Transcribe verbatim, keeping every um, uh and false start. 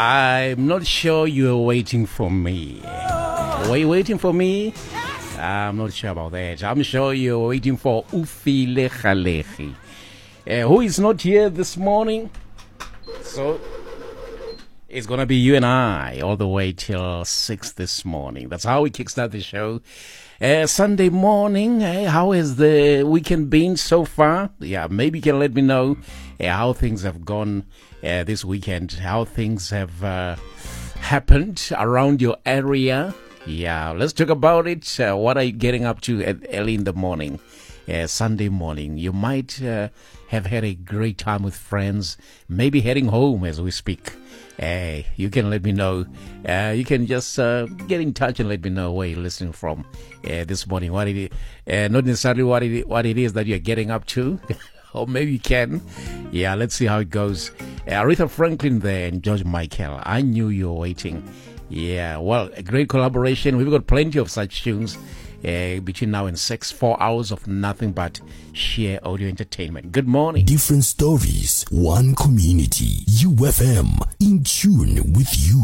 I'm not sure you're waiting for me. Were you waiting for me? I'm not sure about that. I'm sure you're waiting for Ufile Khalehi, uh, who is not here this morning. So it's going to be you and I all the way till six this morning. That's how we kickstart the show. Uh, Sunday morning, uh, how has the weekend been so far? Yeah, maybe you can let me know uh, how things have gone uh, this weekend, how things have uh, happened around your area. Yeah, let's talk about it. Uh, what are you getting up to at early in the morning, uh, Sunday morning? You might uh, have had a great time with friends, maybe heading home as we speak. Uh, you can let me know. Uh, you can just uh, get in touch and let me know where you're listening from uh, this morning. What it is, uh, not necessarily what it, what it is that you're getting up to, or maybe you can. Yeah, let's see how it goes. Uh, Aretha Franklin there and George Michael. I knew you were waiting. Yeah, well, a great collaboration. We've got plenty of such tunes uh, between now and six, four hours of nothing but sheer audio entertainment. Good morning. Different stories, one community. U F M, in tune with you.